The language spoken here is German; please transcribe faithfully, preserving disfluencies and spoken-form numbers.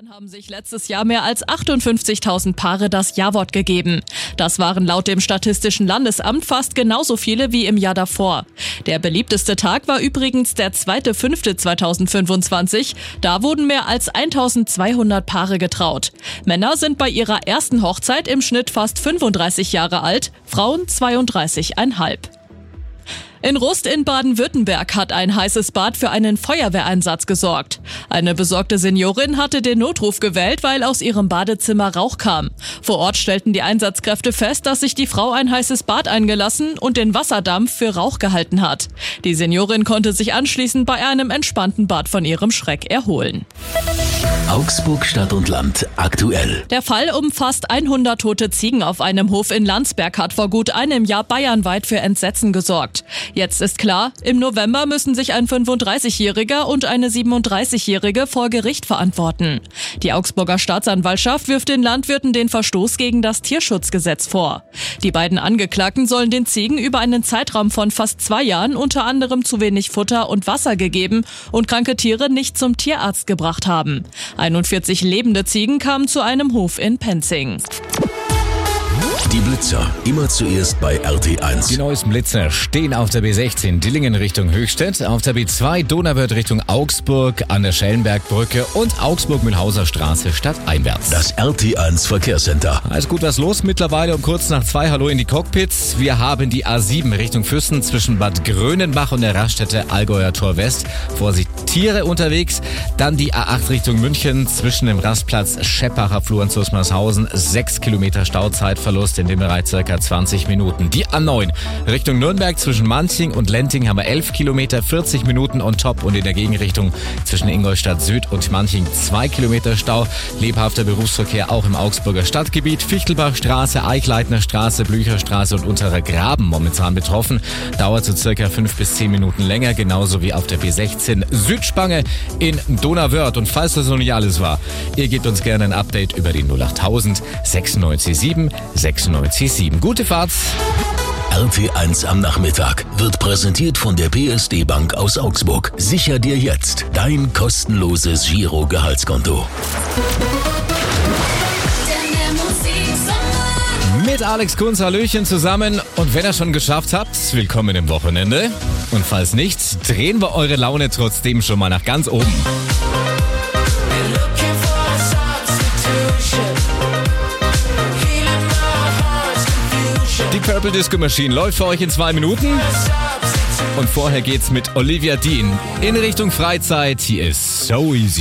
Bayern haben sich letztes Jahr mehr als achtundfünfzigtausend Paare das Ja-Wort gegeben. Das waren laut dem Statistischen Landesamt fast genauso viele wie im Jahr davor. Der beliebteste Tag war übrigens der zweite fünfte zweitausendfünfundzwanzig. Da wurden mehr als eintausendzweihundert Paare getraut. Männer sind bei ihrer ersten Hochzeit im Schnitt fast fünfunddreißig Jahre alt, Frauen zweiunddreißig Komma fünf. In Rust in Baden-Württemberg hat ein heißes Bad für einen Feuerwehreinsatz gesorgt. Eine besorgte Seniorin hatte den Notruf gewählt, weil aus ihrem Badezimmer Rauch kam. Vor Ort stellten die Einsatzkräfte fest, dass sich die Frau ein heißes Bad eingelassen und den Wasserdampf für Rauch gehalten hat. Die Seniorin konnte sich anschließend bei einem entspannten Bad von ihrem Schreck erholen. Augsburg Stadt und Land aktuell. Der Fall um fast hundert tote Ziegen auf einem Hof in Landsberg hat vor gut einem Jahr bayernweit für Entsetzen gesorgt. Jetzt ist klar, im November müssen sich ein fünfunddreißigjähriger und eine siebenunddreißigjährige vor Gericht verantworten. Die Augsburger Staatsanwaltschaft wirft den Landwirten den Verstoß gegen das Tierschutzgesetz vor. Die beiden Angeklagten sollen den Ziegen über einen Zeitraum von fast zwei Jahren unter anderem zu wenig Futter und Wasser gegeben und kranke Tiere nicht zum Tierarzt gebracht haben. einundvierzig lebende Ziegen kamen zu einem Hof in Penzing. Die Blitzer, immer zuerst bei R T eins. Die neuesten Blitzer stehen auf der B sechzehn Dillingen Richtung Höchstädt, auf der B zwei Donauwörth Richtung Augsburg, an der Schellenbergbrücke und Augsburg-Mühlhauser Straße stadteinwärts. Das R T eins Verkehrscenter. Alles gut, was los mittlerweile um kurz nach zwei. Hallo in die Cockpits. Wir haben die A sieben Richtung Füssen zwischen Bad Grönenbach und der Raststätte Allgäuer Tor West. Vorsicht, Tiere unterwegs. Dann die A acht Richtung München zwischen dem Rastplatz Scheppacher Flur und Zusmarshausen. Sechs Kilometer Stauzeitverlust in dem Bereich circa zwanzig Minuten. Die A neun Richtung Nürnberg zwischen Manching und Lenting haben wir elf Kilometer, vierzig Minuten on top, und in der Gegenrichtung zwischen Ingolstadt Süd und Manching zwei Kilometer Stau. Lebhafter Berufsverkehr auch im Augsburger Stadtgebiet. Fichtelbachstraße, Eichleitner Straße, Blücherstraße und Unterer Graben momentan betroffen. Dauert so circa fünf bis zehn Minuten länger, genauso wie auf der B sechzehn Südspange in Donauwörth. Und falls das noch nicht alles war, ihr gebt uns gerne ein Update über die null achttausend sechsundneunzig sieben sechsundneunzig sieben. Gute Fahrt! R T eins am Nachmittag wird präsentiert von der P S D Bank aus Augsburg. Sicher dir jetzt dein kostenloses Giro-Gehaltskonto. Mit Alex Kunz, Hallöchen zusammen. Und wenn ihr schon geschafft habt, willkommen im Wochenende. Und falls nicht, drehen wir eure Laune trotzdem schon mal nach ganz oben. Die Purple Disco Machine läuft für euch in zwei Minuten. Und vorher geht's mit Olivia Dean in Richtung Freizeit. Hier ist So Easy.